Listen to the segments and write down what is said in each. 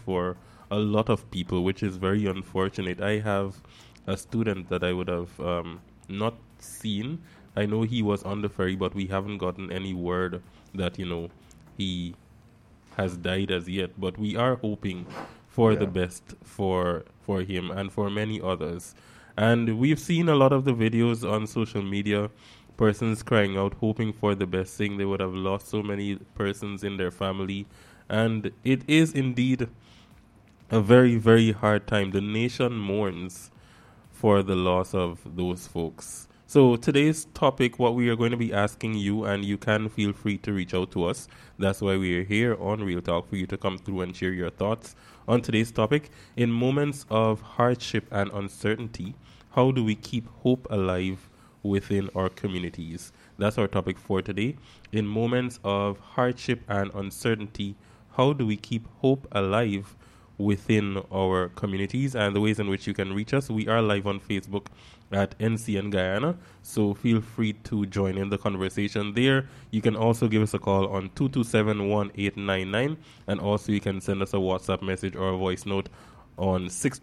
for a lot of people, which is very unfortunate. I have a student that I would have not seen. I know he was on the ferry, but we haven't gotten any word that, he has died as yet. But we are hoping for the best for him and for many others. And we've seen a lot of the videos on social media, persons crying out, hoping for the best, saying they would have lost so many persons in their family. And it is indeed a very, very hard time. The nation mourns for the loss of those folks. So today's topic, what we are going to be asking you, and you can feel free to reach out to us. That's why we are here on Real Talk, for you to come through and share your thoughts on today's topic. In moments of hardship and uncertainty, how do we keep hope alive within our communities? That's our topic for today. In moments of hardship and uncertainty, how do we keep hope alive within our communities? And the ways in which you can reach us, we are live on Facebook at NCN Guyana, so feel free to join in the conversation there. You can also give us a call on 227-1899, and also you can send us a WhatsApp message or a voice note on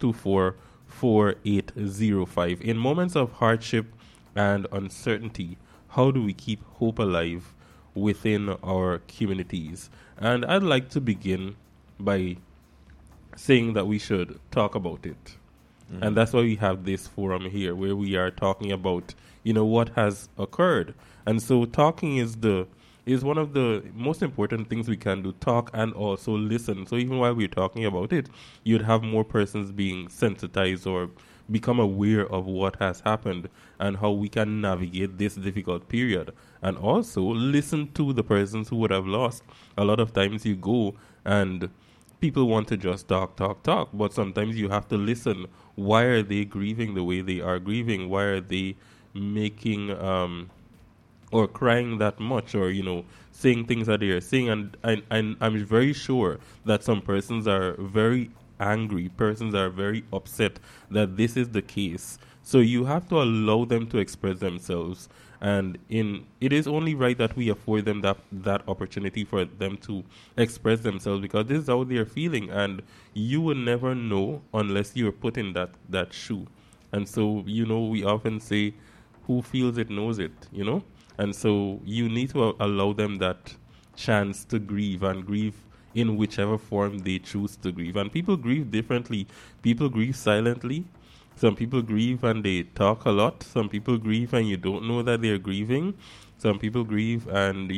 624-4805. In moments of hardship and uncertainty, how do we keep hope alive within our communities? And I'd like to begin by saying that we should talk about it. Mm-hmm. And that's why we have this forum here, where we are talking about, what has occurred. And so talking is one of the most important things we can do, talk and also listen. So even while we're talking about it, you'd have more persons being sensitized or become aware of what has happened and how we can navigate this difficult period. And also listen to the persons who would have lost. A lot of times you go and people want to just talk, but sometimes you have to listen. Why are they grieving the way they are grieving? Why are they making or crying that much, or saying things that they are saying? And I'm very sure that some persons are very angry, persons are very upset that this is the case. So you have to allow them to express themselves. And it is only right that we afford them that opportunity for them to express themselves, because this is how they are feeling, and you will never know unless you are put in that shoe. And so, we often say, who feels it knows it, And so you need to allow them that chance to grieve, and grieve in whichever form they choose to grieve. And people grieve differently. People grieve silently. Some people grieve and they talk a lot. Some people grieve and you don't know that they're grieving. Some people grieve and,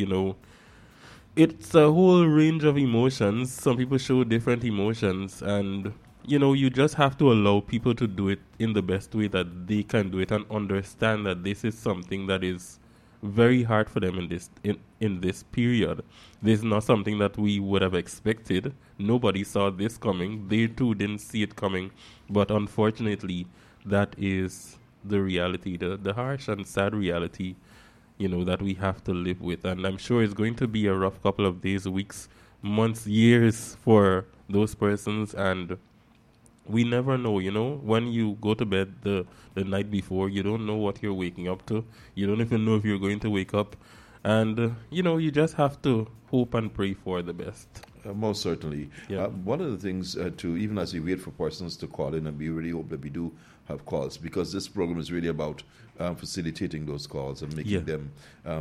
it's a whole range of emotions. Some people show different emotions. And, you just have to allow people to do it in the best way that they can do it, and understand that this is something that is very hard for them in this period. This is not something that we would have expected. Nobody saw this coming. They too didn't see it coming. But unfortunately, that is the reality, the harsh and sad reality, that we have to live with. And I'm sure it's going to be a rough couple of days, weeks, months, years for those persons. And we never know, when you go to bed the night before, you don't know what you're waking up to. You don't even know if you're going to wake up. And, you just have to hope and pray for the best. Most certainly. Yeah. One of the things, even as we wait for persons to call in, and we really hope that we do have calls, because this program is really about facilitating those calls and making them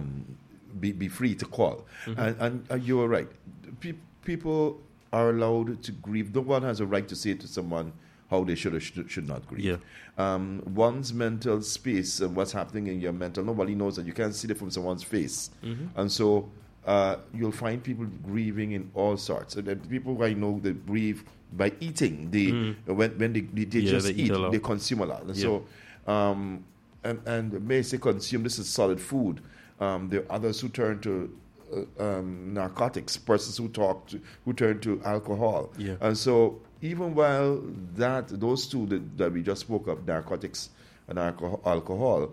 be free to call. Mm-hmm. And you are right. People are allowed to grieve. No one has a right to say to someone how they should or should not grieve. Yeah. One's mental space and what's happening in your mental, nobody knows that. You can't see it from someone's face. Mm-hmm. And so you'll find people grieving in all sorts. And people I know that grieve by eating. When they just eat, they consume a lot. And so, and may say consume, this is solid food. There are others who turn to narcotics, persons who turn to alcohol. Yeah. And so even while those two that we just spoke of, narcotics and alcohol,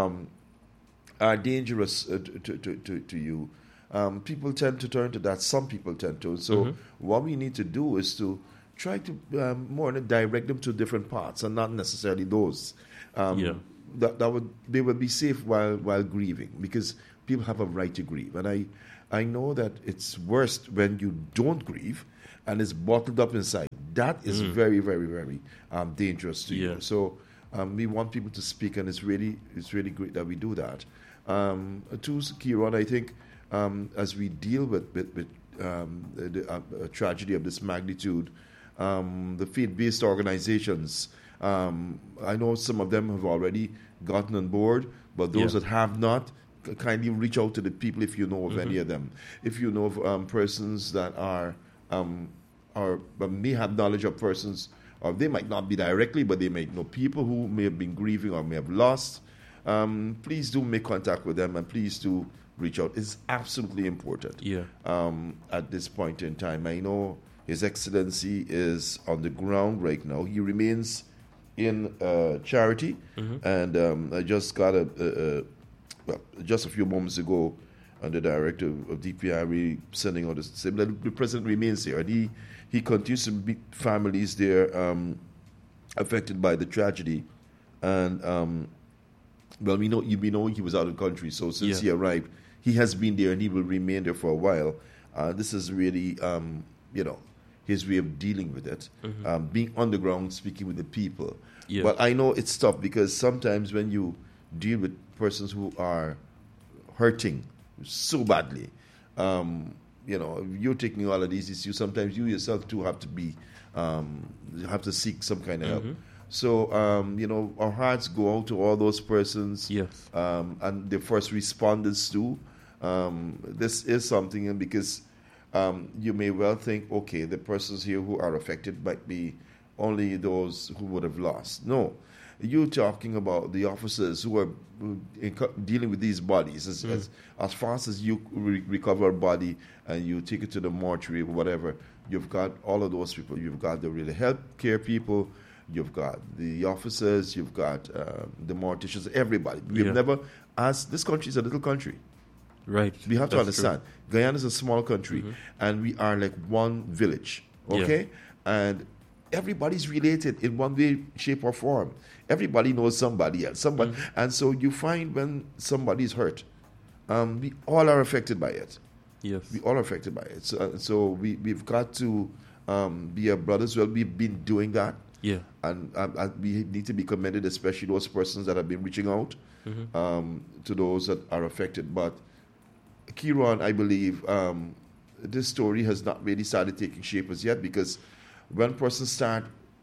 are dangerous to you, people tend to turn to that. Some people tend to. So what we need to do is to try to more direct them to different paths, and not necessarily those. They will be safe while grieving, because people have a right to grieve. And I know that it's worst when you don't grieve and it's bottled up inside. that is very, very, very dangerous to you. Yeah. So we want people to speak, and it's really great that we do that. To Kieran, I think as we deal with a tragedy of this magnitude, the faith-based organizations, I know some of them have already gotten on board, but those that have not, kindly reach out to the people if you know of any of them. If you know of persons that are may have knowledge of persons, or they might not be directly, but they might know people who may have been grieving or may have lost, please do make contact with them, and please do reach out. It's absolutely important at this point in time. I know His Excellency is on the ground right now. He remains in charity, and I just got just a few moments ago, the director of DPI sending out a statement. The president remains here, and he continues to meet families there affected by the tragedy. And well, we know he was out of the country, so since he arrived, he has been there, and he will remain there for a while. This is really, his way of dealing with it, being on the ground, speaking with the people. Yeah. But I know it's tough, because sometimes when you deal with persons who are hurting so badly, you're taking all of these issues. Sometimes you yourself too have to be, have to seek some kind of help. So, our hearts go out to all those persons, and the first responders too. This is something, and because you may well think, okay, the persons here who are affected might be only those who would have lost. No, you're talking about the officers who are dealing with these bodies. As fast as you recover a body and you take it to the mortuary or whatever, you've got all of those people. You've got the really health care people, you've got the officers, you've got the morticians, everybody. We've never asked. This country is a little country. Right. We have to understand. True. Guyana is a small country, and we are like one village, okay? And everybody's related in one way, shape, or form. Everybody knows somebody else. And so you find when somebody is hurt, we all are affected by it. Yes. We all are affected by it. So we've got to be a brothers. Well, we've been doing that. Yeah. And we need to be commended, especially those persons that have been reaching out to those that are affected. But Kieran, I believe this story has not really started taking shape as yet, because when persons start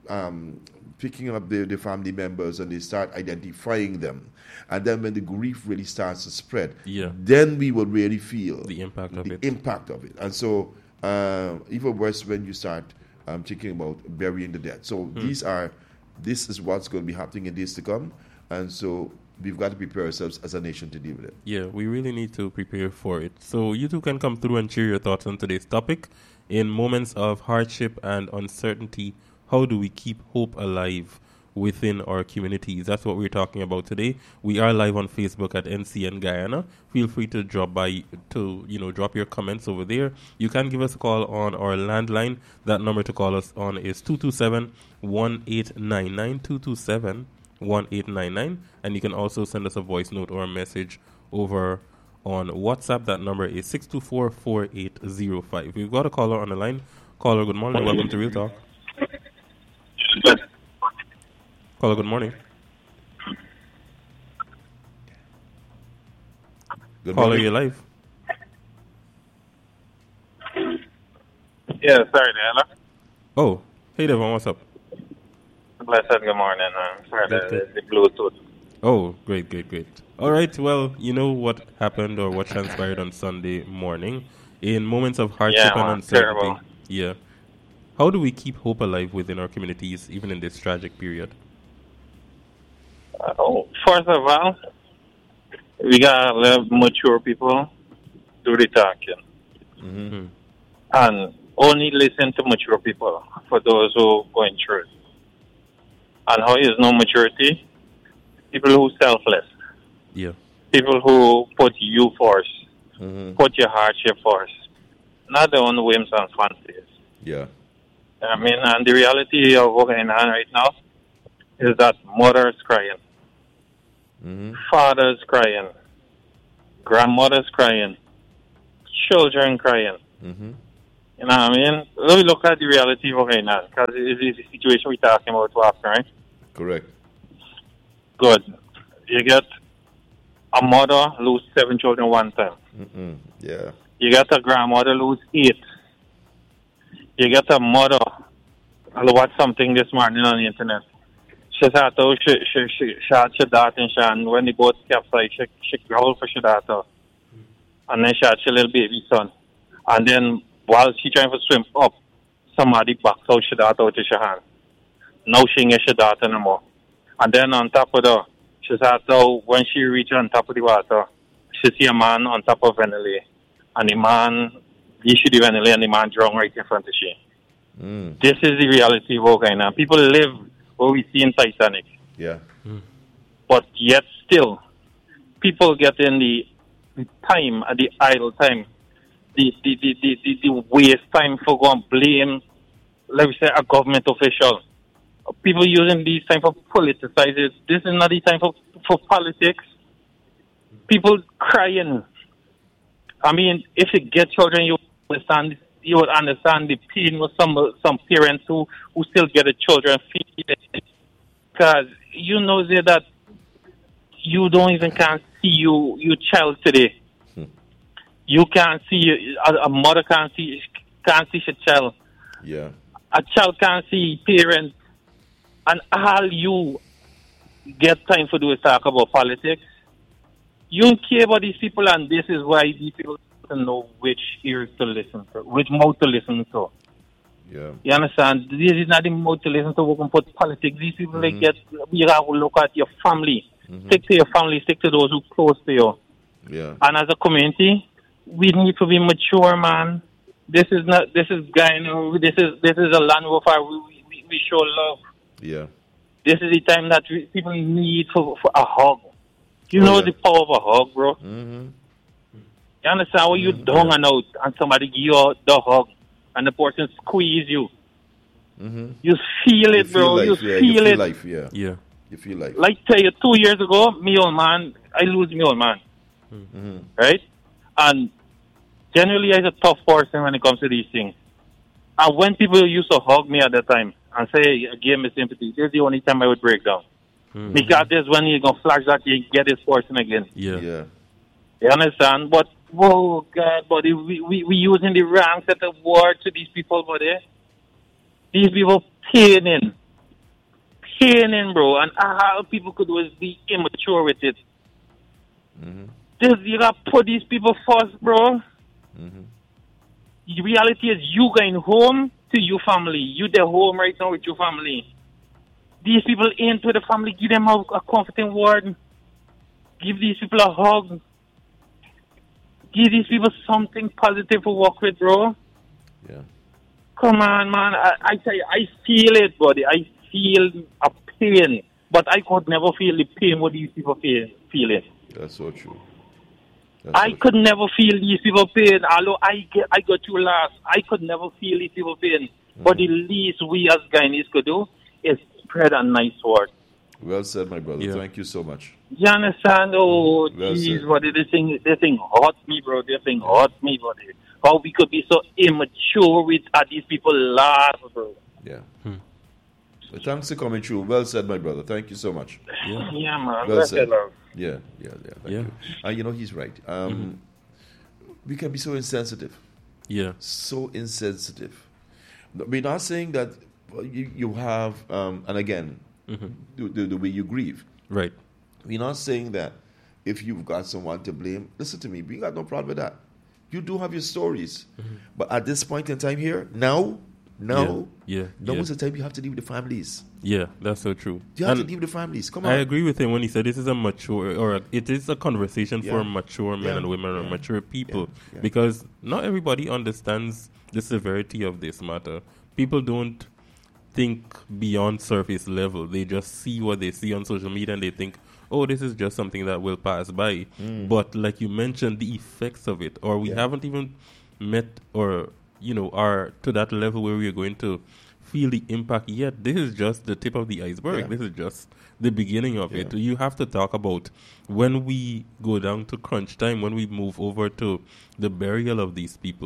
picking up their family members and they start identifying them, and then when the grief really starts to spread, then we will really feel the impact of it. And so even worse when you start thinking about burying the dead. So this is what's going to be happening in days to come, and so we've got to prepare ourselves as a nation to deal with it. Yeah, we really need to prepare for it. So you two can come through and share your thoughts on today's topic. In moments of hardship and uncertainty, how do we keep hope alive within our communities? That's what we're talking about today. We are live on Facebook at NCN Guyana. Feel free to drop by to, drop your comments over there. You can give us a call on our landline. That number to call us on is 227-1899, 227-1899. And you can also send us a voice note or a message over on WhatsApp. That number is 624-4805. We've got a caller on the line. Caller, good morning. Welcome to Real Talk. Caller, good morning. Caller, you're live. Yeah, sorry, Diana. Oh, hey, Devon, what's up? Blessed good morning. Sorry, the Bluetooth. Oh, great. All right, well, you know what happened or what transpired on Sunday morning. In moments of hardship and uncertainty. Terrible. Yeah. How do we keep hope alive within our communities, even in this tragic period? First of all, we got to let mature people do the talking. And only listen to mature people for those who are going through it. And how is no maturity? People who are selfless. Yeah. People who put you first. Put your hardship first. Not their own whims and fancies. Yeah. I mean, and the reality of what's going on right now is that mothers crying. Fathers crying. Grandmothers crying. Children crying. You know what I mean? Let me look at the reality okay now, because it's the situation we're talking about too often, right? Correct. Good. You get a mother lose 7 children one time. Yeah. You get a grandmother lose 8. You get a mother. I watched something this morning on the internet. She said, she shot her daughter, and when the boat capsized, she growled for her daughter. And then she had her little baby son. And then while she trying to swim up, somebody backs out her daughter out of her hand. Now she ain't her daughter no more. And then on top of that, she said, so when she reached on top of the water, she see a man on top of Venele. And the man, he should the Venele, and the man drowned right in front of she. This is the reality of Volcano. People live what we see in Titanic. Yeah. But yet still, people get in the time, the idle time, the waste time for going to blame, let me say, a government official. People using these time for politicize it. This is not the time for politics. People crying. I mean, if you get children, you would understand the pain with some parents who still get the children feeding. Because you know that you don't even can't see your child today. You can't see a mother can't see her child. Yeah. A child can't see parents, and all you get time for do is talk about politics. You don't care about these people, and this is why these people don't know which ears to listen to, which mouth to listen to. Yeah. You understand? This is not the mouth to listen to. We can put politics. These people you have to look at your family. Stick to your family. Stick to those who close to you. Yeah. And as a community, we need to be mature, man. This is a land where we show love. Yeah. This is the time that people need for a hug. You know the power of a hug, bro. You understand when you down and out and somebody give you the hug and the person squeeze you. You feel it, bro. You feel it. Life, yeah. You feel life. Like tell you, 2 years ago, me old man, I lose me old man. Right? And generally, I'm a tough person when it comes to these things. And when people used to hug me at that time and say, give me sympathy, this is the only time I would break down. Because this when you're going to flash that, you get this person again. Yeah. You understand? But, whoa, God, buddy, we using the wrong set of words to these people, buddy. These people paining, bro. And all people could do is be immature with it. You got to put these people first, bro. The reality is you going home to your family. You there home right now with your family. These people into the family, give them a comforting word. Give these people a hug. Give these people something positive to work with, bro. Yeah. Come on, man. I tell you, I feel it, buddy. I feel a pain. But I could never feel the pain what these people feel it. That's so true. I could never feel these people pain. Although I got you last, I could never feel these people pain. But the least we as Guyanese could do is spread a nice word. Well said, my brother. Thank you so much. You understand? Oh, jeez, buddy, this thing hurt me, bro. This thing hurt me, buddy. How we could be so immature with these people last, bro. Yeah. Well, thanks for coming through. Well said, my brother. Thank you so much. Yeah, man. Well said. Love. Yeah. Thank you. And he's right. We can be so insensitive. Yeah. So insensitive. We're not saying that you have, and again, the way you grieve. Right. We're not saying that if you've got someone to blame, listen to me, we got no problem with that. You do have your stories. But at this point in time here, now is the time you have to deal with the families. Yeah, that's so true. You have to deal with the families. Come on. I agree with him when he said this is a mature, or it is a conversation for mature men and women or mature people. Because not everybody understands the severity of this matter. People don't think beyond surface level. They just see what they see on social media and they think, oh, this is just something that will pass by. But like you mentioned, the effects of it, or we haven't even met or, are to that level where we are going to feel the impact yet. This is just the tip of the iceberg. This is just the beginning of it. You have to talk about when we go down to crunch time, when we move over to the burial of these people.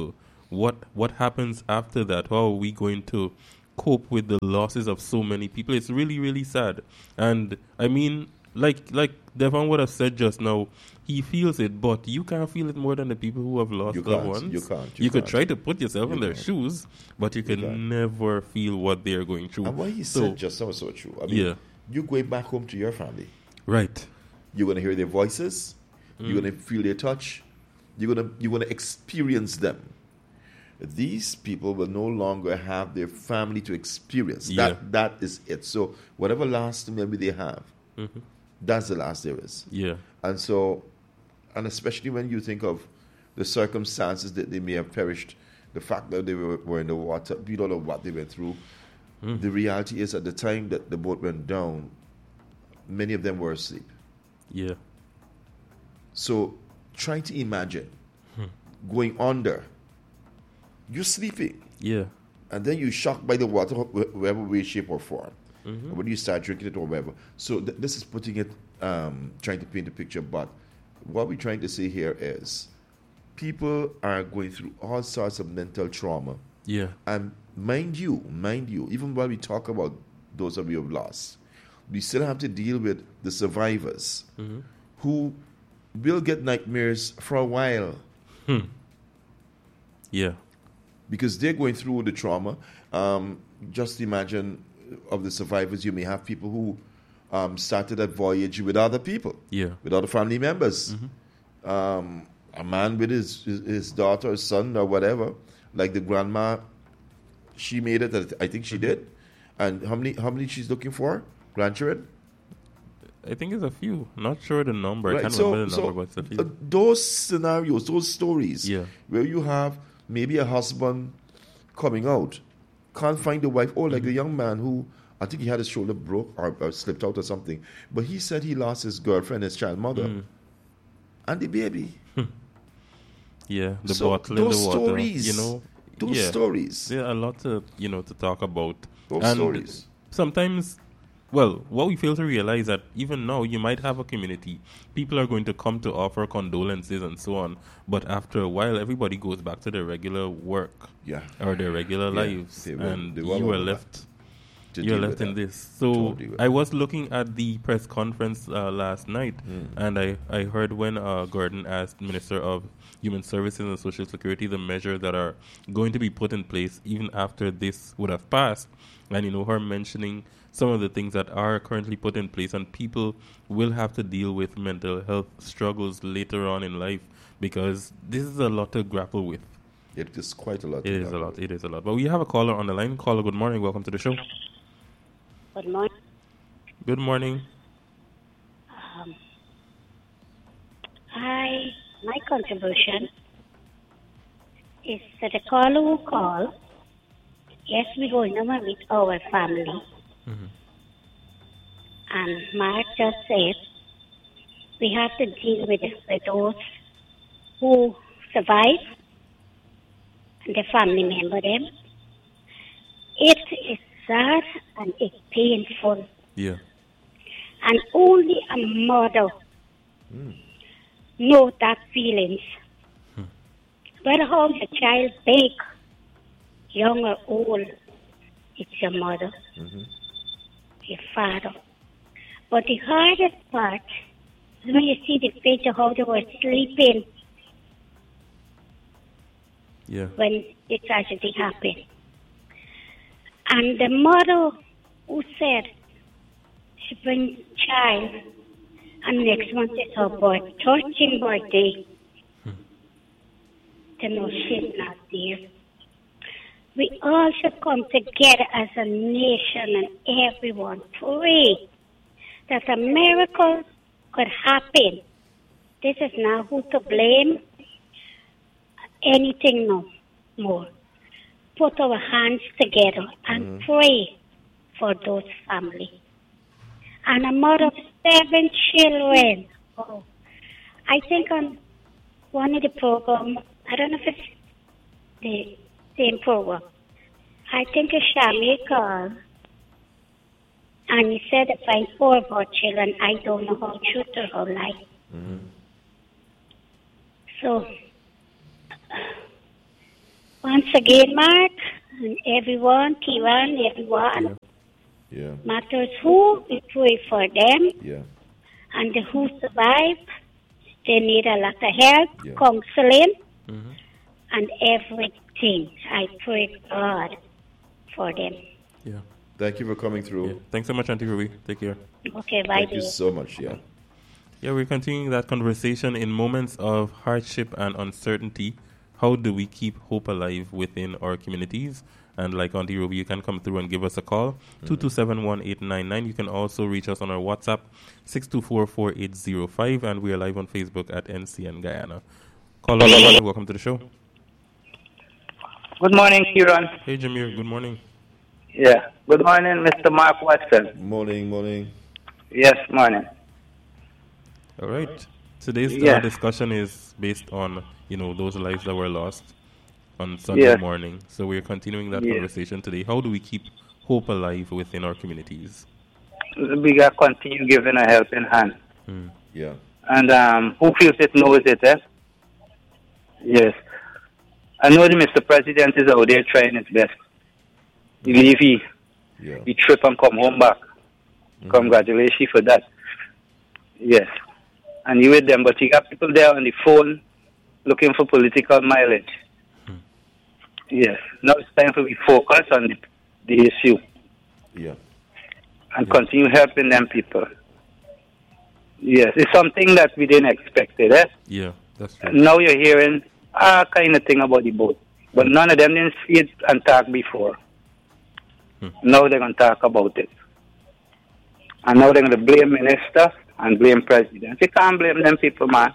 what happens after that? How are we going to cope with the losses of so many people? It's really, really sad. And I mean, like Devon would have said just now, he feels it, but you can't feel it more than the people who have lost loved ones. You could try to put yourself in their shoes, but you can never feel what they're going through. And what he said just now was so true. I mean, you're going back home to your family. Right. You're going to hear their voices. You're going to feel their touch. You're going to experience them. These people will no longer have their family to experience. That is it. So whatever last memory they have, that's the last there is. Yeah. And especially when you think of the circumstances that they may have perished, the fact that they were in the water, we don't know what they went through. The reality is, at the time that the boat went down, many of them were asleep. Yeah. So try to imagine going under. You're sleeping. Yeah. And then you're shocked by the water, whatever way, shape, or form. When you start drinking it or whatever. So this is putting it, trying to paint a picture, but what we're trying to say here is people are going through all sorts of mental trauma. Yeah. And mind you, even while we talk about those of you who have lost, we still have to deal with the survivors who will get nightmares for a while. Yeah. Because they're going through the trauma. Just imagine of the survivors, you may have people who started that voyage with other people, with other family members. A man with his daughter, his son, or whatever. Like the grandma, she made it. I think she did. And how many she's looking for? Grandchildren? I think it's a few. Not sure the number. I can't remember the number, but it's a few. Those scenarios, those stories, where you have maybe a husband coming out, can't find the wife, or like the young man who, I think he had his shoulder broke or slipped out or something, but he said he lost his girlfriend, his child mother, and the baby. The bottle in the water. Stories, those stories. There are a lot to talk about. Those stories. Sometimes, well, what we fail to realize that even now you might have a community. People are going to come to offer condolences and so on, but after a while, everybody goes back to their regular work or their regular lives, and you are left. You're left in this. So I was looking at the press conference last night, and I heard when Gordon asked Minister of Human Services and Social Security the measures that are going to be put in place even after this would have passed, and her mentioning some of the things that are currently put in place, and people will have to deal with mental health struggles later on in life, because this is a lot to grapple with. It is quite a lot. It is a lot. It is a lot. But we have a caller on the line. Caller, good morning. Welcome to the show. Good morning. Good morning. My contribution is that the caller who call. Yes, we're going to meet our family. And Mark just said we have to deal with those who survive and the family member them. It is sad and it's painful. Yeah. And only a mother knows that feelings. Whether how the child big, young or old, it's your mother, your father. But the hardest part is when you see the picture how they were sleeping when the tragedy happened. And the mother who said she brings child and next month is her birthday, 13th birthday, to know she's not there. We all should come together as a nation and everyone pray that a miracle could happen. This is not who to blame. Anything no more. Put our hands together and pray for those families. And a mother of 7 children. Oh, I think on one of the programs, I don't know if it's the same program. I think it's Shami called. And he said if I 4 of our children, I don't know how true to her life. So, Once again, Mark, and everyone, Kiran, everyone, Yeah. matters who, we pray for them, Yeah. and the who survive, they need a lot of help, Yeah. counseling, Mm-hmm. and everything. I pray God for them. Yeah. Thank you for coming through. Yeah. Thanks so much, Auntie Ruby. Take care. Okay, bye. Thank you so much. Yeah. Yeah, we're continuing that conversation in moments of hardship and uncertainty. How do we keep hope alive within our communities? And like Auntie Ruby, you can come through and give us a call, 227-1899. You can also reach us on our WhatsApp, 624-4805, and we are live on Facebook at NCN Guyana. Caller, welcome to the show. Good morning, Kiran. Hey, Jameer, good morning. Yeah. Good morning, Mr. Mark Watson. Morning. Yes, morning. All right. Today's Yeah. discussion is based on, those lives that were lost on Sunday morning. So we're continuing that conversation today. How do we keep hope alive within our communities? We got to continue giving a helping hand. Yeah. And who feels it knows it, eh? Yes. I know that Mr. President is out there trying his best. He leave, he trip and come home back. Congratulations for that. Yes. And you with them, but you got people there on the phone looking for political mileage. Yes. Now it's time for we focus on the issue. Yeah. And continue helping them people. Yes, it's something that we didn't expect, eh? Yeah, that's true. Now you're hearing all kind of thing about the boat. But none of them didn't see it and talk before. Now they're going to talk about it. And now they're going to blame minister and blame president. You can't blame them people, man.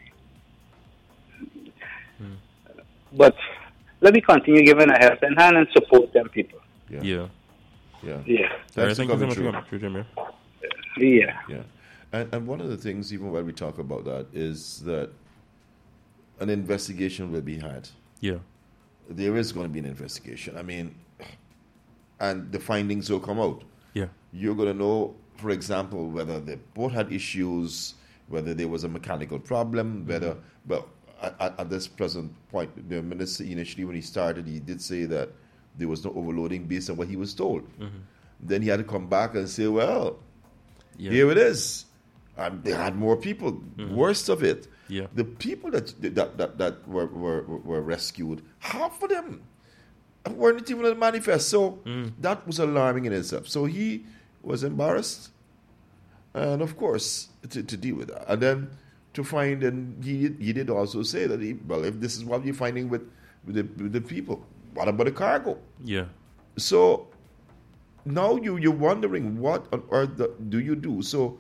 But let me continue giving a helping hand and support them people. Yeah. Yeah. Thanks for Thank you so coming much through. for coming through, Jameer. Yeah. Yeah. And one of the things, even while we talk about that, is that an investigation will be had. Yeah. There is going to be an investigation. I mean, and the findings will come out. Yeah. You're going to know, for example, whether the boat had issues, whether there was a mechanical problem, whether, but at this present point, the minister initially, when he started, he did say that there was no overloading based on what he was told. Then he had to come back and say, well, here it is. And they had more people. Worst of it, the people that were rescued, half of them weren't even on the manifest. So that was alarming in itself. So he was embarrassed, and of course, to deal with that. And then to find, and he did also say that, if this is what you're finding with the people, what about the cargo? Yeah. So now you're wondering, what on earth do you do? So,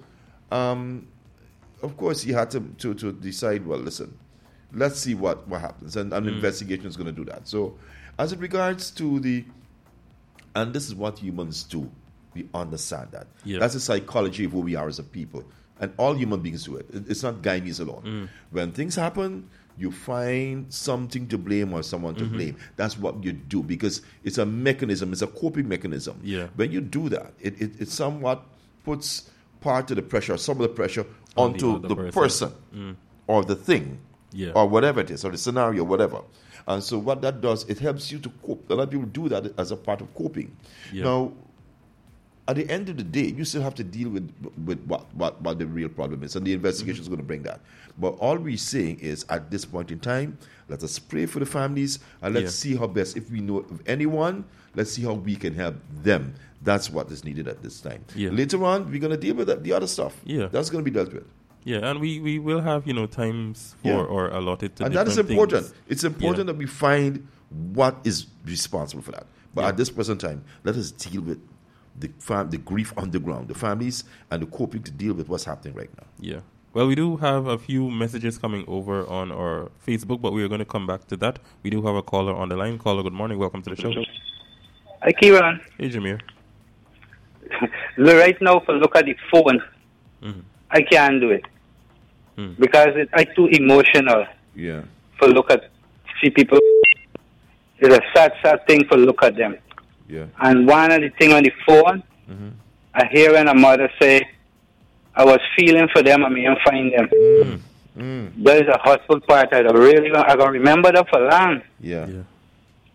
of course, he had to decide, well, listen, let's see what happens. And an investigation is going to do that. So as it regards to and this is what humans do, we understand that. Yeah. That's the psychology of who we are as a people. And all human beings do it. It's not Guyanese alone. When things happen, you find something to blame or someone to blame. That's what you do, because it's a mechanism. It's a coping mechanism. Yeah. When you do that, it somewhat puts part of the pressure, some of the pressure onto the person or the thing or whatever it is, or the scenario, whatever. And so what that does, it helps you to cope. A lot of people do that as a part of coping. Yeah. Now, at the end of the day, you still have to deal with what the real problem is, and the investigation is going to bring that. But all we're saying is, at this point in time, let us pray for the families, and let's see how best, if we know of anyone, let's see how we can help them. That's what is needed at this time. Yeah. Later on, we're going to deal with the other stuff. Yeah. That's going to be dealt with. Yeah, and we will have, times for or allotted to and that is different important. things. It's important that we find what is responsible for that. But at this present time, let us deal with the grief on the ground, the families, and the coping to deal with what's happening right now. Yeah. Well, we do have a few messages coming over on our Facebook, but we are going to come back to that. We do have a caller on the line. Caller, good morning. Welcome to the show. Hi, Kiran. Hey, Jameer. Right now, if I look at the phone, I can't do it. Because it's too emotional. Yeah. For look at, see people, it's a sad thing for look at them. Yeah. And one of the things on the phone, I hear when a mother say, I was feeling for them, I mean, find them. There is a hurtful part. I'm going to remember that for long. Yeah.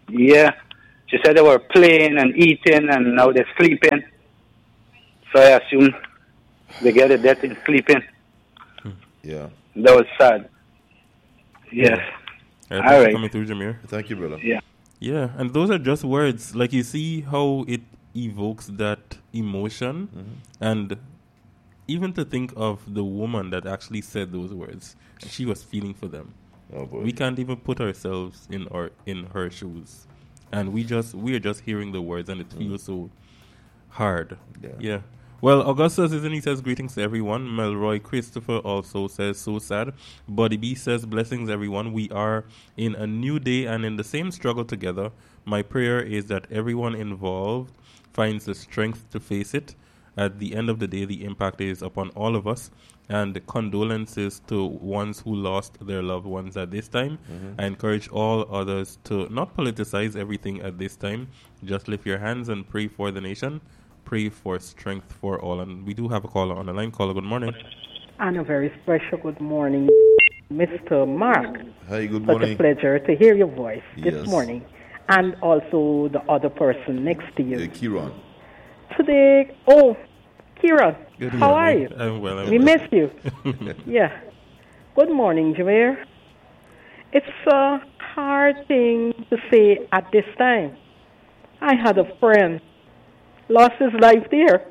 Yeah. She said they were playing and eating and now they're sleeping. So I assume they get a death in sleeping. Yeah. That was sad. Yes. Thanks All for right. coming through, Jameer. Thank you, brother. Yeah. Yeah, and those are just words. Like, you see how it evokes that emotion, and even to think of the woman that actually said those words, she was feeling for them. Oh boy. We can't even put ourselves in her shoes, and we are just hearing the words, and it feels so hard. Yeah. Well, Augustus he says greetings to everyone. Melroy Christopher also says so sad. Buddy B says blessings everyone. We are in a new day and in the same struggle together. My prayer is that everyone involved finds the strength to face it. At the end of the day, the impact is upon all of us. And condolences to ones who lost their loved ones at this time. I encourage all others to not politicize everything at this time. Just lift your hands and pray for the nation. Pray for strength for all. And we do have a caller on the line. Caller, good morning. And a very special good morning, Mr. Mark. Hi, good Such morning. a pleasure to hear your voice Yes. this morning. And also the other person next to you. Kieran. Today, Kieran, Good how are morning. you? I'm well. We miss you. Yeah. Good morning, Jameer. It's a hard thing to say at this time. I had a friend lost his life there.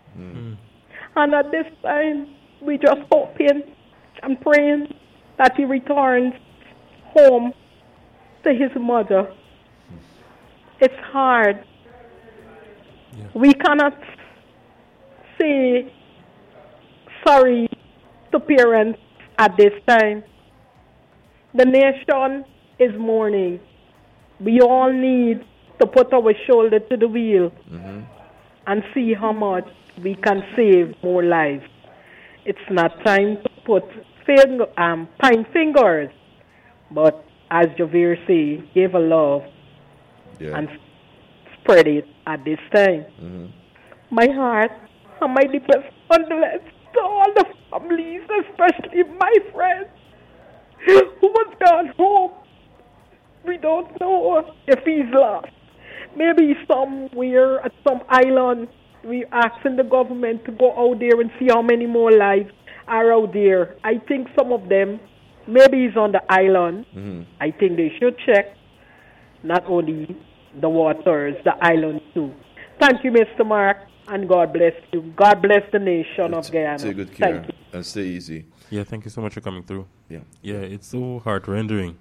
And at this time, we just hoping and praying that he returns home to his mother. It's hard. We cannot say sorry to parents at this time. The nation is mourning. We all need to put our shoulder to the wheel and see how much we can save more lives. It's not time to put point fingers, but as Javier say, give a love and spread it at this time. My heart and my deepest condolence to all the families, especially my friends who was gone home. We don't know if he's lost. Maybe somewhere at some island. We're asking the government to go out there and see how many more lives are out there. I think some of them, maybe he's on the island. I think they should check not only the waters, the island too. Thank you, Mr. Mark, and God bless you. God bless the nation of Guyana. Take good care and stay easy. Yeah, thank you so much for coming through. Yeah. Yeah, it's so heart-rendering.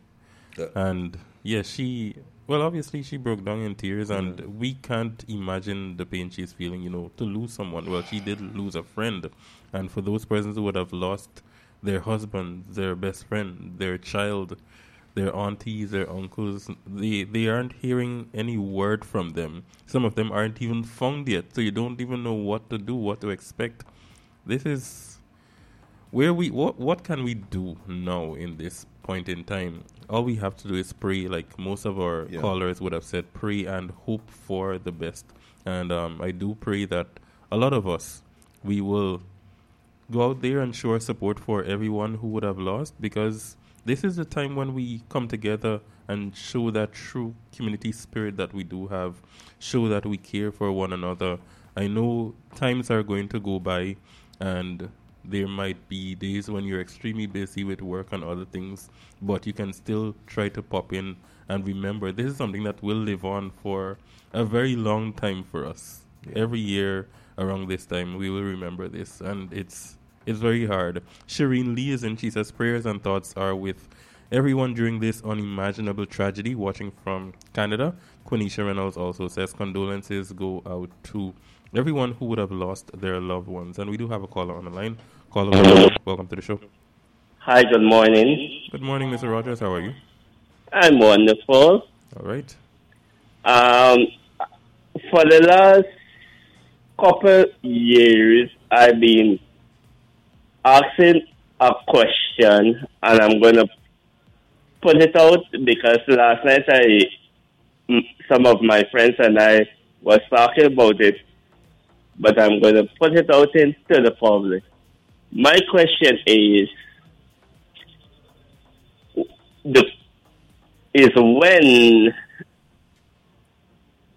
And yeah, obviously she broke down in tears, and we can't imagine the pain she's feeling, to lose someone. Well, she did lose a friend. And for those persons who would have lost their husband, their best friend, their child, their aunties, their uncles, they aren't hearing any word from them. Some of them aren't even found yet, so you don't even know what to do, what to expect. This is where what can we do now in this point in time? All we have to do is pray, like most of our callers would have said, pray and hope for the best. And I do pray that a lot of us, we will go out there and show our support for everyone who would have lost, because this is the time when we come together and show that true community spirit that we do have, show that we care for one another. I know times are going to go by, and there might be days when you're extremely busy with work and other things, but you can still try to pop in and remember this is something that will live on for a very long time for us. Every year around this time, we will remember this, and it's very hard. Shireen Lee is in. She says prayers and thoughts are with everyone during this unimaginable tragedy. Watching from Canada. Quenisha Reynolds also says condolences go out to everyone who would have lost their loved ones. And we do have a caller on the line. Caller, welcome to the show. Hi, good morning. Good morning, Mr. Rogers. How are you? I'm wonderful. All right. For the last couple years, I've been asking a question, and I'm going to put it out because last night some of my friends and I was talking about it, but I'm going to put it out into the public. My question is when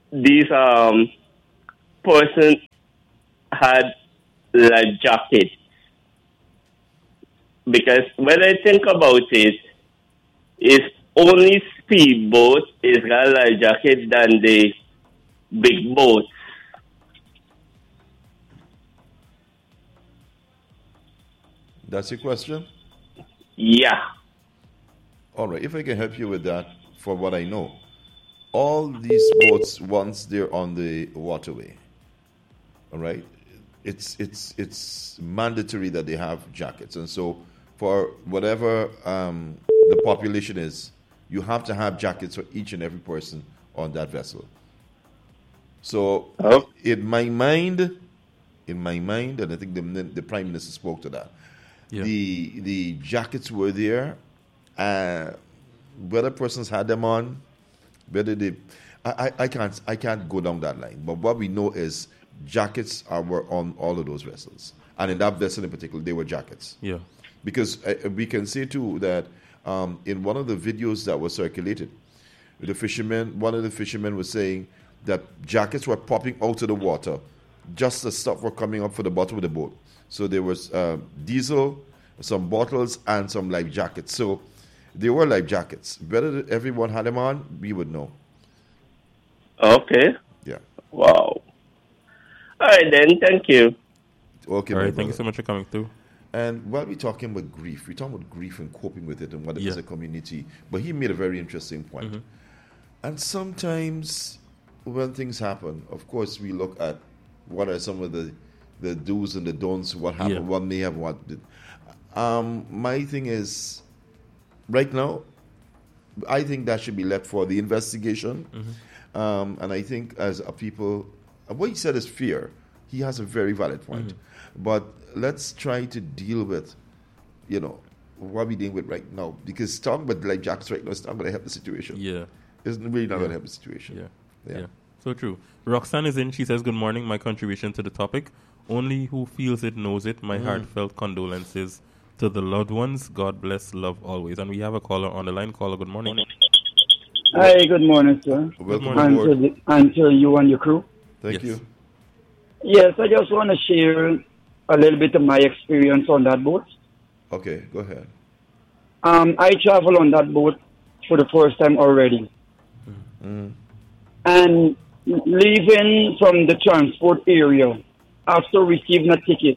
these person had life jackets. Because when I think about it, it's only speedboat is got a life jacket than the big boats. That's your question? Yeah. All right. If I can help you with that, for what I know, all these boats, once they're on the waterway, all right, it's mandatory that they have jackets. And so for whatever the population is, you have to have jackets for each and every person on that vessel. So in my mind, and I think the Prime Minister spoke to that, the jackets were there. Whether persons had them on, whether they, I can't go down that line. But what we know is jackets were on all of those vessels, and in that vessel in particular, they were jackets. Yeah, because we can say too that in one of the videos that was circulated, one of the fishermen was saying that jackets were popping out of the water, just as stuff were coming up for the bottom of the boat. So there was diesel, some bottles, and some life jackets. So they were life jackets. Whether everyone had them on, we would know. Okay. Yeah. Wow. All right then. Thank you. Okay. All right. Thank you so much for coming through. And while we're talking about grief, we're talking about grief and coping with it and what it is a community. But he made a very interesting point. Mm-hmm. And sometimes when things happen, of course, we look at what are some of the do's and the don'ts, what happened, what may have, what did. My thing is, right now, I think that should be left for the investigation. Mm-hmm. And I think as a people, what he said is fear. He has a very valid point. Mm-hmm. But let's try to deal with, what we're dealing with right now. Because talking about life jackets right now is not going to help the situation. Yeah. It's really not going to help the situation. Yeah. So true. Roxanne is in. She says, good morning. My contribution to the topic. Only who feels it knows it. My heartfelt condolences to the loved ones. God bless, love always. And we have a caller on the line. Caller, good morning. Hi, good morning, sir. Welcome aboard. And to you and your crew. Thank you. Yes, I just want to share a little bit of my experience on that boat. Okay, go ahead. I travel on that boat for the first time already. Mm. And leaving from the transport area after receiving a ticket,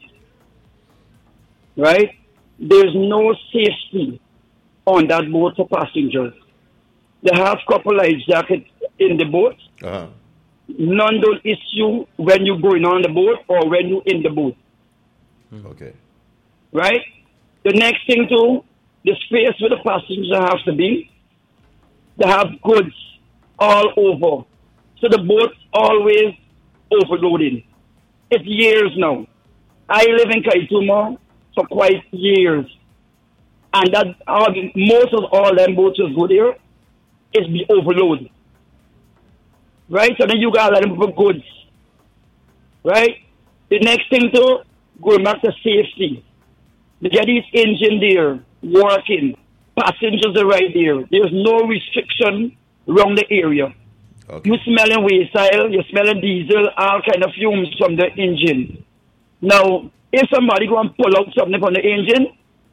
right? There's no safety on that boat for passengers. They have couple life jackets in the boat. Uh-huh. None don't issue when you're going on the boat or when you're in the boat. Okay. Right? The next thing too, the space where the passengers have to be, they have goods all over. So the boat's always overloading. It's years now. I live in Kaituma for quite years. And that most of all them boats that go there is be overloaded. Right? So then you got a lot of goods. Right? The next thing too, going back to safety. They get these engine there, working. Passengers are right there. There's no restriction around the area. Okay. You smelling waste oil, you're smelling diesel, all kind of fumes from the engine. Now, if somebody go and pull out something from the engine,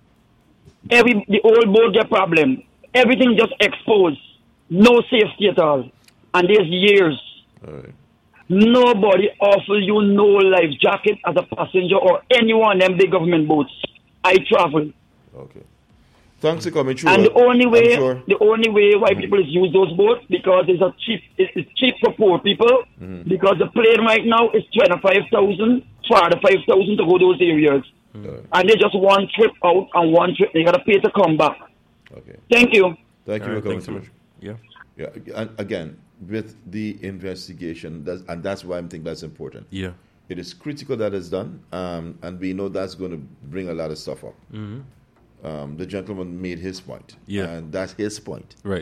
the old boat get problem. Everything just exposed. No safety at all. And there's years. All right. Nobody offers you no life jacket as a passenger or any one of them big government boats. I travel. Okay. Thanks for coming through. And the only way why people use those boats because it's cheap for poor people. Mm-hmm. Because the plane right now is 25,000, 5,000 to go those areas. Mm-hmm. And they just one trip out and one trip they gotta pay to come back. Okay. Thank you. Thank you for coming through. Yeah. And again, with the investigation, that's why I think that's important. Yeah. It is critical that it's done, and we know that's going to bring a lot of stuff up. Mm-hmm. The gentleman made his point, and that's his point. Right.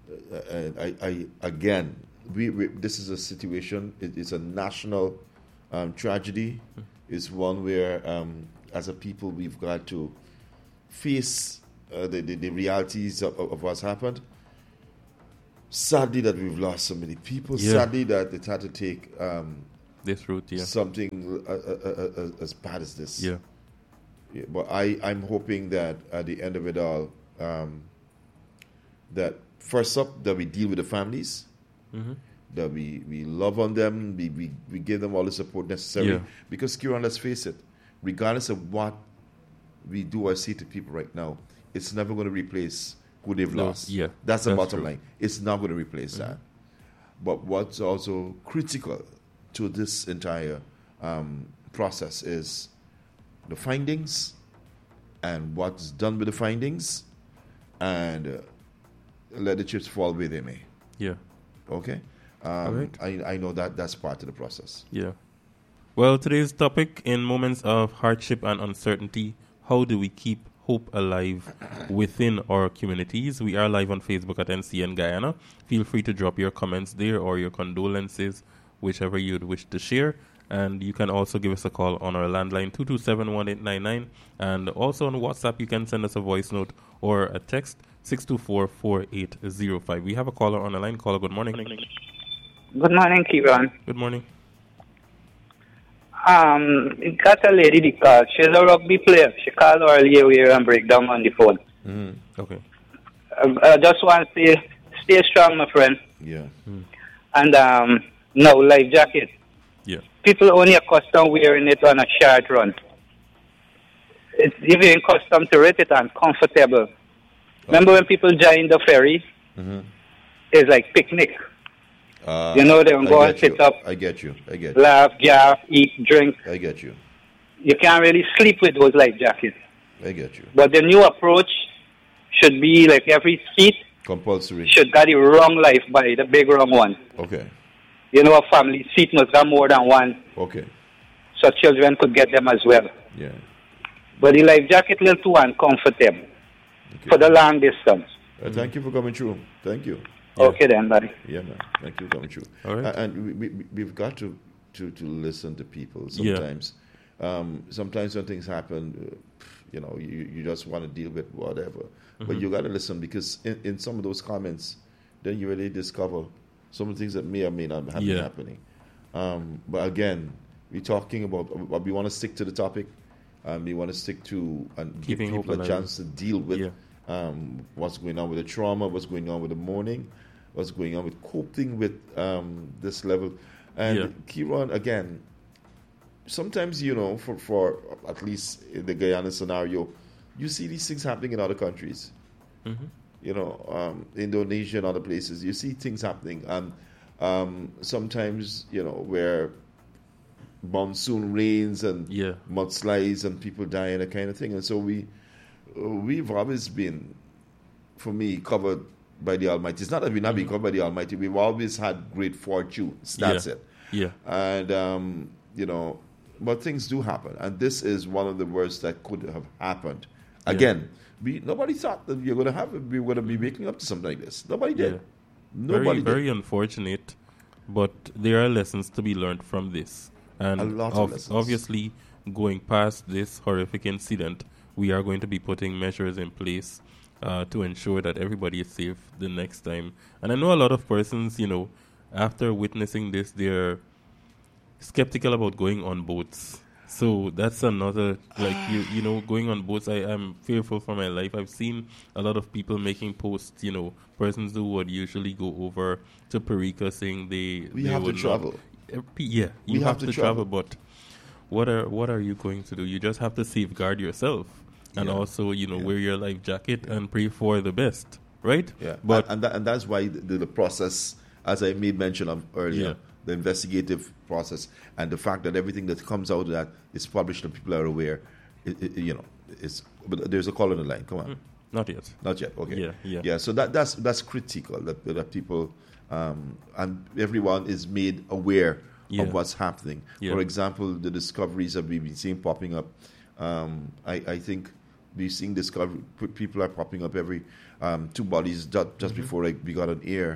This is a situation. It's a national tragedy. It's one where, as a people, we've got to face the realities of what's happened. sadly that we've lost so many people. Yeah. Sadly that it had to take this route, something as bad as this. Yeah. But I'm hoping that at the end of it all, that first up, that we deal with the families, that we love on them, we give them all the support necessary. Yeah. Because, Kieran, let's face it, regardless of what we do or say to people right now, it's never going to replace who they've lost. Yeah, that's the that's bottom true. line. It's not going to replace that. But what's also critical to this entire process is the findings and what's done with the findings, and let the chips fall where they may. Yeah. Okay? All right. I know that that's part of the process. Yeah. Well, today's topic, in moments of hardship and uncertainty, how do we keep hope alive within our communities? We are live on Facebook at NCN Guyana. Feel free to drop your comments there or your condolences, whichever you'd wish to share. And you can also give us a call on our landline, 227-1899. And also on WhatsApp, you can send us a voice note or a text, 624-4805. We have a caller on the line. Caller, good morning. Good morning, Kieran. Good morning. Got a lady the call. She's a rugby player. She called earlier here and break down on the phone. Okay. I just want to say, stay strong, my friend. Yeah. And now, life jacket. Yeah. People only accustomed wearing it on a short run. It's even accustomed to it, it's uncomfortable. Remember when people join the ferry? It's like picnic. You know, they go and sit up. I get you. Laugh, gaff, eat, drink. I get you. You can't really sleep with those life jackets. I get you. But the new approach should be like every seat compulsory should got the wrong life by the big wrong one. Okay. You know, a family seat must have more than one. Okay. So children could get them as well. Yeah. But the life jacket a little too uncomfortable for the long distance. Thank you for coming through. Thank you. Yeah. Okay then, buddy. Yeah, man. Thank you for coming through. All right. And we've got to listen to people sometimes. Yeah. Sometimes when things happen, you know, you just want to deal with whatever. But you got to listen, because in some of those comments, then you really discover some of the things that may or may not have been happening. But again, we're talking about, we want to stick to the topic. We want to stick to and Keeping give people a chance to deal with what's going on with the trauma, what's going on with the mourning, what's going on with coping with this level. And Kieran, again, sometimes, you know, for at least in the Guyana scenario, you see these things happening in other countries. You know, Indonesia and other places, you see things happening. And sometimes, you know, where monsoon rains and mudslides and people die and that kind of thing. And so we've always been, for me, covered by the Almighty. It's not that we've not been covered by the Almighty. We've always had great fortune. That's it. Yeah. And, you know, but things do happen. And this is one of the worst that could have happened. Again, nobody thought that we were going to be waking up to something like this. Nobody did. Nobody did. Very unfortunate, but there are lessons to be learned from this. And a lot of lessons. Obviously, going past this horrific incident, we are going to be putting measures in place to ensure that everybody is safe the next time. And I know a lot of persons, you know, after witnessing this, they're skeptical about going on boats. So that's another, like, you know, going on boats, I am fearful for my life. I've seen a lot of people making posts, you know, persons who would usually go over to Perica saying they have would to travel. You have to travel, but what are you going to do? You just have to safeguard yourself. And also, you know, wear your life jacket and pray for the best, right? Yeah, but and that's why the process, as I made mention of earlier, the investigative process, and the fact that everything that comes out of that is published and people are aware, you know, but there's a call on the line. Come on. Not yet. Not yet. Okay. Yeah. So that's critical that people and everyone is made aware of what's happening. For example, the discoveries that we've been seeing popping up. I think we're seeing people are popping up every 2 bodies just before we got on air,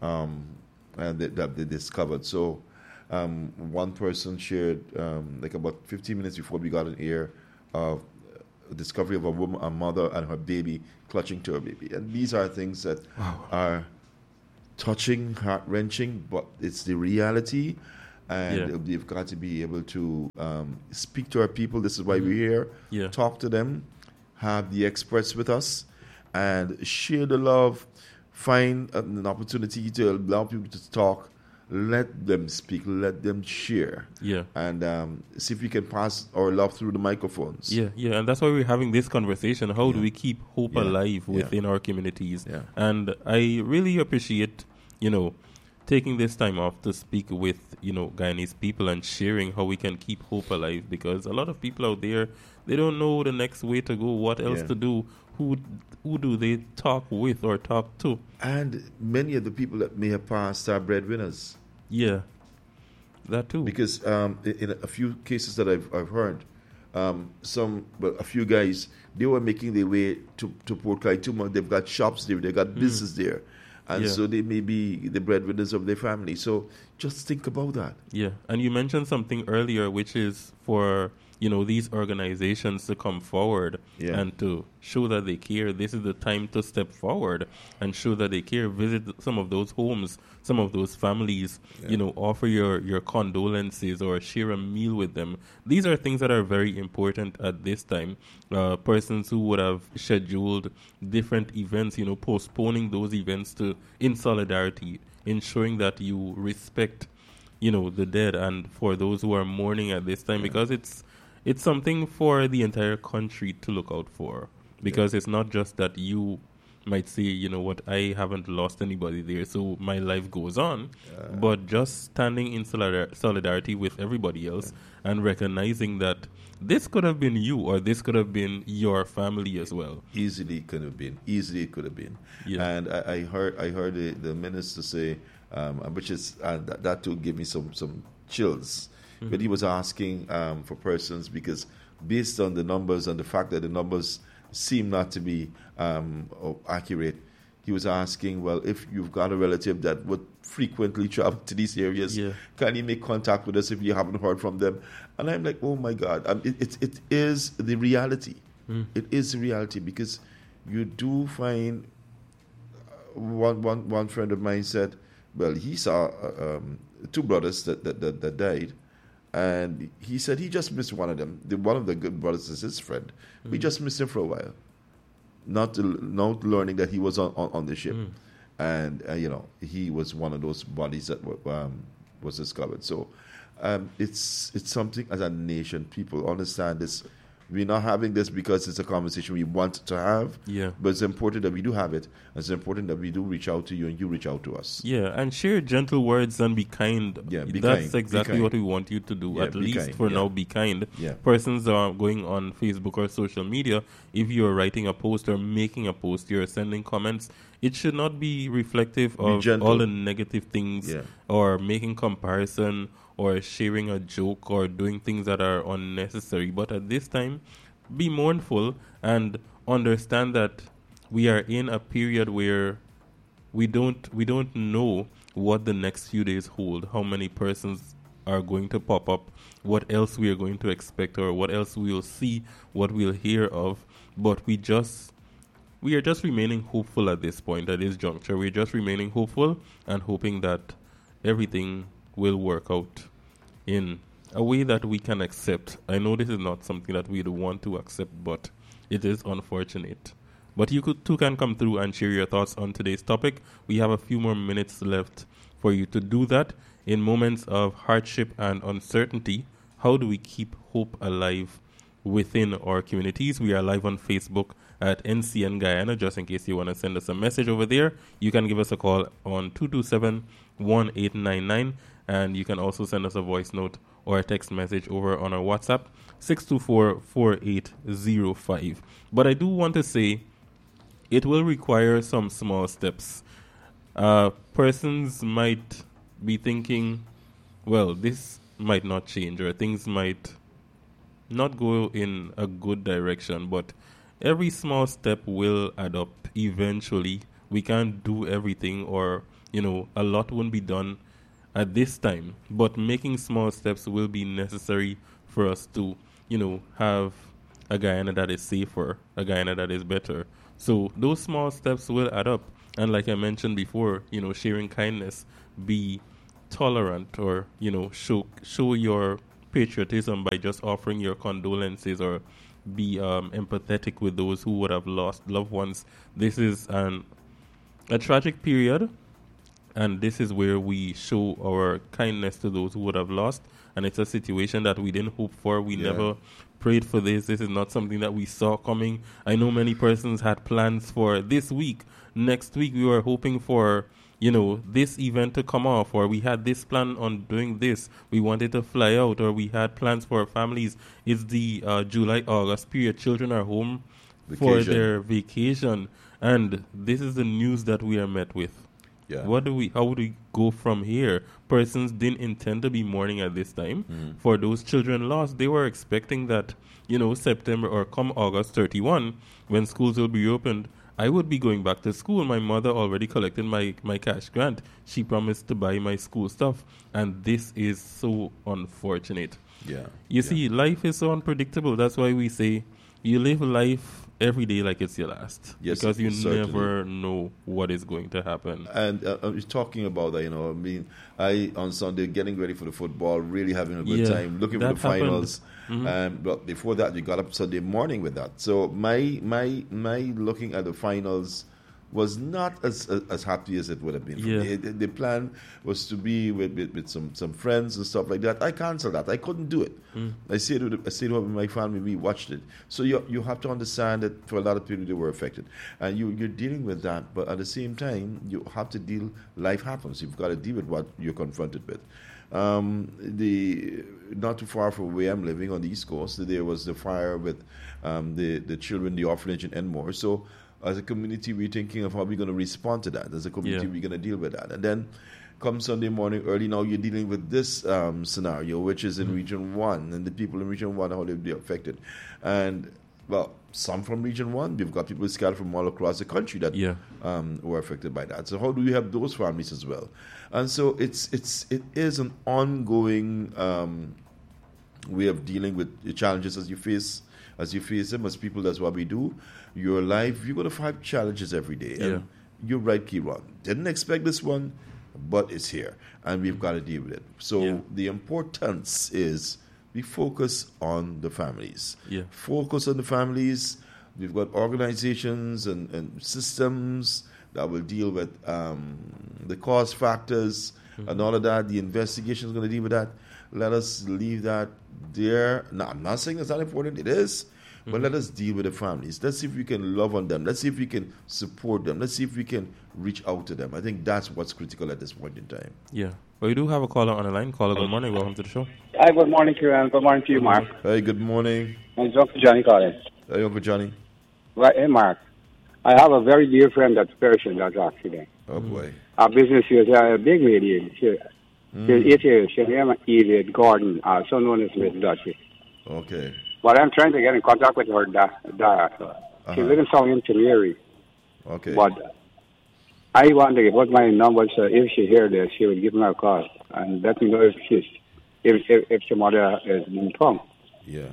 and that they discovered. So one person shared like about 15 minutes before we got on air a discovery of a mother and her baby clutching to her baby. And these are things that are touching, heart-wrenching, but it's the reality. And we've got to be able to speak to our people. This is why we're here. Yeah. Talk to them, have the experts with us, and share the love. Find an opportunity to allow people to talk. Let them speak. Let them share. Yeah. And see if we can pass our love through the microphones. Yeah, and that's why we're having this conversation. How do we keep hope alive within our communities? Yeah. And I really appreciate, taking this time off to speak with, Guyanese people and sharing how we can keep hope alive, because a lot of people out there, they don't know the next way to go, what else to do, who do they talk with or talk to. And many of the people that may have passed are breadwinners. Yeah, that too. Because in a few cases that I've heard, a few guys, they were making their way to Port Clyde. They've got shops there, they've got business there. And so they may be the breadwinners of their family. So just think about that. Yeah, and you mentioned something earlier, which is for these organizations to come forward and to show that they care. This is the time to step forward and show that they care. Visit some of those homes, some of those families, offer your condolences or share a meal with them. These are things that are very important at this time. Persons who would have scheduled different events, postponing those events in solidarity, ensuring that you respect, the dead, and for those who are mourning at this time, because it's something for the entire country to look out for, because it's not just that you might say, I haven't lost anybody there, so my life goes on, but just standing in solidarity with everybody else and recognizing that this could have been you, or this could have been your family as well. Easily it could have been. Yeah. And I heard the minister say, which is that too gave me some chills. But he was asking for persons, because based on the numbers and the fact that the numbers seem not to be accurate, he was asking, well, if you've got a relative that would frequently travel to these areas, can you make contact with us if you haven't heard from them? And I'm like, oh my God, it is the reality. It is the reality, because you do find one friend of mine said, well, he saw two brothers that died. And he said he just missed one of them. One of the good brothers is his friend. We just missed him for a while, not learning that he was on the ship, and he was one of those bodies that was discovered. So it's something as a nation, people understand this. We're not having this because it's a conversation we want to have. Yeah. But it's important that we do have it. It's important that we do reach out to you and you reach out to us. Yeah, and share gentle words and be kind. Yeah, That's exactly what we want you to do. Yeah, At least for now, be kind. Yeah. Persons are going on Facebook or social media. If you're writing a post or making a post, you're sending comments, it should not be reflective of all the negative things or making comparison or sharing a joke or doing things that are unnecessary. But at this time, be mournful and understand that we are in a period where we don't know what the next few days hold, how many persons are going to pop up, what else we are going to expect, or what else we will see, what we'll hear of. But we are just remaining hopeful at this point, at this juncture. We're just remaining hopeful and hoping that everything will work out in a way that we can accept. I know this is not something that we'd want to accept, but it is unfortunate. But you too can come through and share your thoughts on today's topic. We have a few more minutes left for you to do that. In moments of hardship and uncertainty, how do we keep hope alive within our communities? We are live on Facebook at NCN Guyana. Just in case you want to send us a message over there, you can give us a call on 227-1899, and you can also send us a voice note or a text message over on our WhatsApp, 624-4805. But I do want to say it will require some small steps. Persons might be thinking, well, this might not change, or things might not go in a good direction, but every small step will add up eventually. We can't do everything, or a lot won't be done at this time, but making small steps will be necessary for us to have a Guyana that is safer, a Guyana that is better. So those small steps will add up. And like I mentioned before, sharing kindness, be tolerant, or show your patriotism by just offering your condolences, or be empathetic with those who would have lost loved ones. This is a tragic period, and this is where we show our kindness to those who would have lost. And it's a situation that we didn't hope for. We never prayed for this. This is not something that we saw coming. I know many persons had plans for this week. Next week we were hoping for this event to come off, or we had this plan on doing this. We wanted to fly out, or we had plans for our families. It's the July-August period. Children are home for their vacation, and this is the news that we are met with. Yeah. How would we go from here? Persons didn't intend to be mourning at this time. For those children lost, they were expecting that, September or come August 31, when schools will be opened, I would be going back to school. My mother already collected my cash grant. She promised to buy my school stuff. And this is so unfortunate. Yeah. You see, life is so unpredictable. That's why we say you live life every day like it's your last. Yes, because you never know what is going to happen. And I was talking about that, I on Sunday getting ready for the football, really having a good time, looking for the finals. But before that, you got up Sunday morning with that. So my looking at the finals was not as happy as it would have been. Yeah. The plan was to be with some friends and stuff like that. I canceled that. I couldn't do it. I stayed with my family. We watched it. So you have to understand that for a lot of people they were affected, and you're dealing with that. But at the same time, you have to deal. Life happens. You've got to deal with what you're confronted with. Not too far from where I'm living on the East Coast, there was the fire with the children, the orphanage in Enmore. So as a community, we're thinking of how we're going to respond to that. As a community, we're going to deal with that. And then come Sunday morning early, now you're dealing with this scenario, which is in Region 1, and the people in Region 1, how they'll be affected. And, well, some from Region 1, we've got people scattered from all across the country that were affected by that. So how do we have those families as well? And so it is an ongoing way of dealing with the challenges as you face them as people. That's what we do. Your life, you're going to have challenges every day. And you're right, Kieran. Didn't expect this one, but it's here, and we've got to deal with it. So the importance is we focus on the families. Yeah. Focus on the families. We've got organizations and systems that will deal with the cause factors and all of that. The investigation is going to deal with that. Let us leave that there. Now, I'm not saying it's not important. It is. But let us deal with the families. Let's see if we can love on them. Let's see if we can support them. Let's see if we can reach out to them. I think that's what's critical at this point in time. Yeah. Well, we do have a caller on the line. Caller, good morning. Welcome to the show. Hi, good morning, Kieran. Good morning to you, Mark. Hey, good morning. It's Uncle Johnny calling. Hey, Uncle Johnny. Right, hey, Mark. I have a very dear friend that's perished in that accident. Oh, boy. Our business is a big lady. She's 8 years. She's named Edith Gordon, also known as Miss Dutchy. Okay. But I'm trying to get in contact with her daughter. She lives in Southampton, Mary. Okay. But I want to give my number, so if she hears this, she will give me a call and let me know if the mother is informed. Yeah.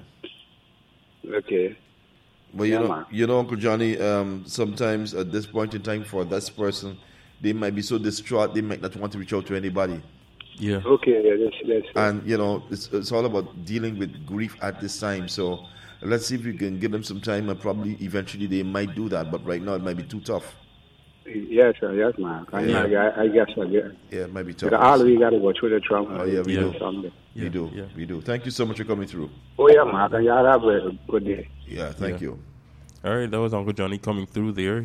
Okay. Well, you know, Uncle Johnny, sometimes at this point in time for this person, they might be so distraught, they might not want to reach out to anybody. Yeah. Okay. That's and it's all about dealing with grief at this time. So let's see if we can give them some time, and probably eventually they might do that. But right now it might be too tough. Yes, sir. Yes, Mark. I guess so. Yeah. Yeah, it might be tough. All we got to go through the trauma. Oh yeah, we do. We do. Thank you so much for coming through. Oh yeah, Mark. And y'all have a good day. Yeah. Thank you. All right, that was Uncle Johnny coming through there.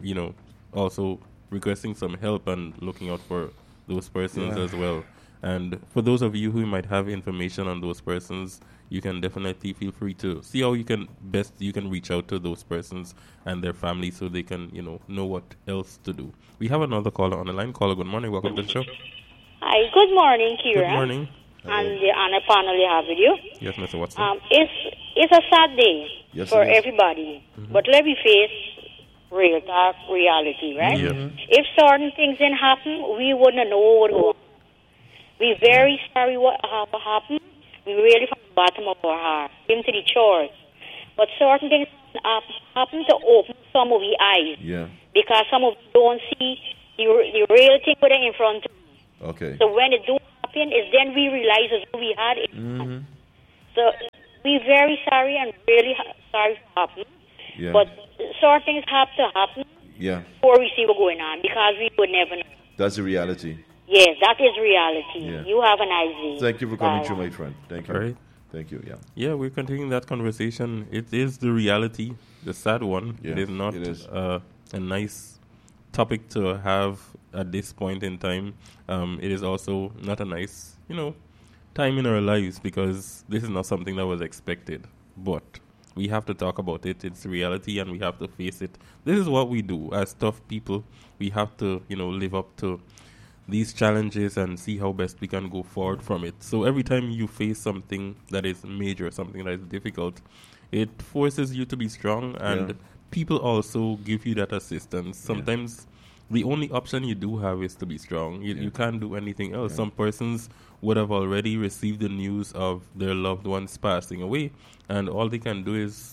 Also requesting some help and looking out for those persons as well. And for those of you who might have information on those persons, you can definitely feel free to see how you can reach out to those persons and their families so they can, know what else to do. We have another caller on the line. Caller, good morning. Welcome to the show. Hi, good morning, Kira. Good morning. And the honor panel you have with you. Yes, Mr. Watson. It's a sad day for everybody. Mm-hmm. But let me face real talk reality, right? Yeah. If certain things didn't happen, we wouldn't know what would go on. We're very sorry what happened. We really from the bottom of our heart came to the church. But certain things happen to open some of the eyes. Yeah. Because some of them don't see the real thing with it in front of them. Okay. So when it don't happen, it's then we realize as we had it. Mm-hmm. So we're very sorry and really sorry for happen. Yeah. But certain things have to happen before we see what's going on, because we would never know. That's the reality. Yes, that is reality. Yeah. You have an idea. Thank you for coming through, my friend. Thank you. All right. Thank you, Yeah, we're continuing that conversation. It is the reality, the sad one. Yeah, it is not it is. A nice topic to have at this point in time. It is also not a nice, time in our lives, because this is not something that was expected. But we have to talk about it. It's reality, and we have to face it. This is what we do as tough people. We have to, live up to these challenges and see how best we can go forward from it. So every time you face something that is major, something that is difficult, it forces you to be strong, and people also give you that assistance. Sometimes the only option you do have is to be strong. You can't do anything else. Some persons would have already received the news of their loved ones passing away, and all they can do is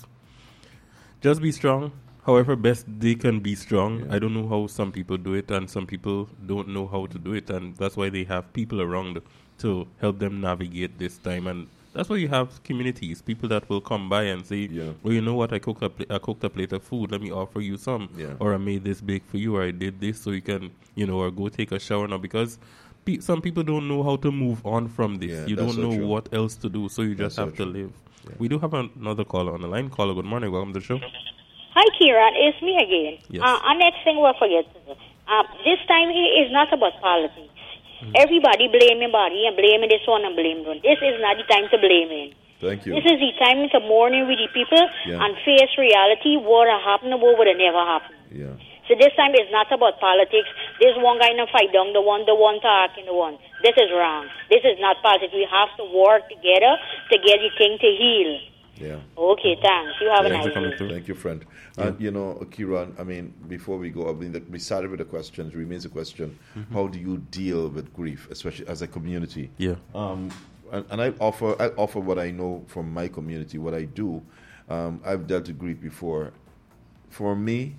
just be strong. However best they can be strong. I don't know how some people do it, and some people don't know how to do it, and that's why they have people around to help them navigate this time. And that's why you have communities, people that will come by and say, well, you know what, I cooked a plate of food, let me offer you some. Or I made this bake for you, or I did this so you can, or go take a shower now. Because some people don't know how to move on from this. You don't know what else to do, so you just have to live. We do have another caller on the line. Caller, good morning. Welcome to the show. Hi, Kieran. It's me again. Yes. Next thing we'll forget. This time it is not about politics. Everybody blaming body and blaming this one and blaming one. This is not the time to blame him. Thank you. This is the time to mourn with the people and face reality. What happened, what would have never happened. Yeah. So this time it's not about politics. There's one guy in a fight down the one talking the one. This is wrong. This is not politics. We have to work together to get the thing to heal. Yeah. Okay, thanks. You have a nice day. Thank you, friend. And, Kieran, before we go, we started with the questions, remains a question. How do you deal with grief, especially as a community? Yeah. And I offer what I know from my community, what I do. I've dealt with grief before. For me,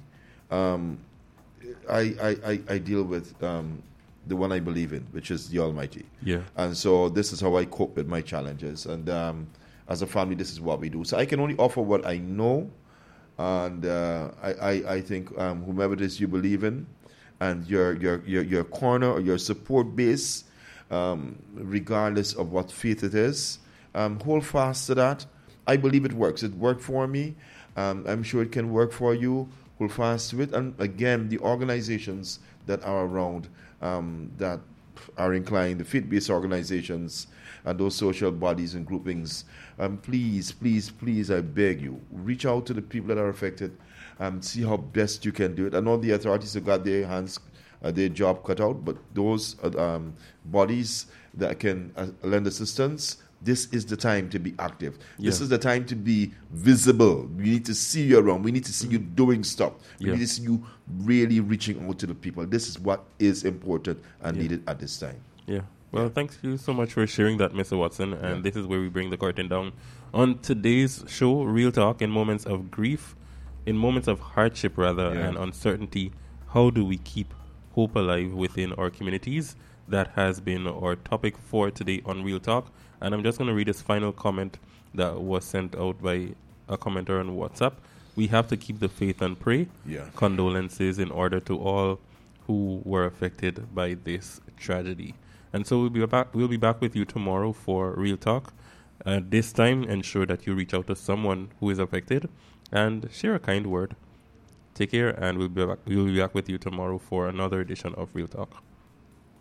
I deal with the one I believe in, which is the Almighty. Yeah. And so this is how I cope with my challenges. And as a family, this is what we do. So I can only offer what I know. And I think whomever it is you believe in, and your corner or your support base, regardless of what faith it is, hold fast to that. I believe it works. It worked for me. I'm sure it can work for you. Hold fast to it. And again, the organizations that are around that are inclined, the faith-based organizations and those social bodies and groupings, please, I beg you, reach out to the people that are affected, see how best you can do it. I know the authorities have got their hands, their job cut out, but those bodies that can lend assistance, this is the time to be active. This is the time to be visible. We need to see you around. We need to see you doing stuff. We need to see you really reaching out to the people. This is what is important and needed at this time. Yeah. Well, thank you so much for sharing that, Mr. Watson. And this is where we bring the curtain down on today's show, Real Talk. In moments of grief, in moments of hardship, and uncertainty, how do we keep hope alive within our communities? That has been our topic for today on Real Talk. And I'm just going to read this final comment that was sent out by a commenter on WhatsApp. We have to keep the faith and pray. Condolences in order to all who were affected by this tragedy. And so we'll be back with you tomorrow for Real Talk. This time, ensure that you reach out to someone who is affected and share a kind word. Take care, and we'll be back with you tomorrow for another edition of Real Talk.